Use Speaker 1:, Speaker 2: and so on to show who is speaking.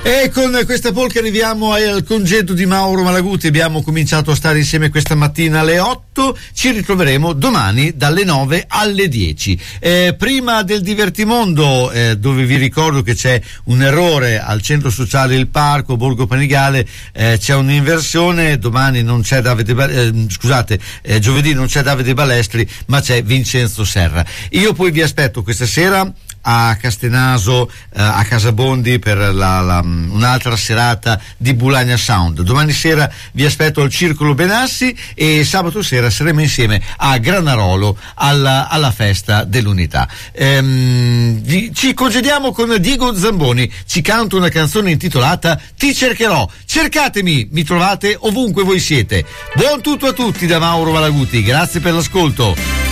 Speaker 1: E con questa polka arriviamo al congedo di Mauro Malaguti. Abbiamo cominciato a stare insieme questa mattina alle 8, ci ritroveremo domani dalle 9 alle 10. Prima del divertimondo, dove vi ricordo che c'è un errore al centro sociale Il Parco, Borgo Panigale, c'è un'inversione, domani non c'è giovedì non c'è Davide Balestri, ma c'è Vincenzo Serra. Io poi vi aspetto questa sera a Castenaso, a Casabondi per un'altra serata di Bulagna Sound. Domani sera vi aspetto al Circolo Benassi e sabato sera saremo insieme a Granarolo alla festa dell'unità. Ci congediamo con Diego Zamboni, ci canta una canzone intitolata Ti cercherò. Cercatemi, mi trovate ovunque voi siete. Buon tutto a tutti da Mauro Malaguti, grazie per l'ascolto.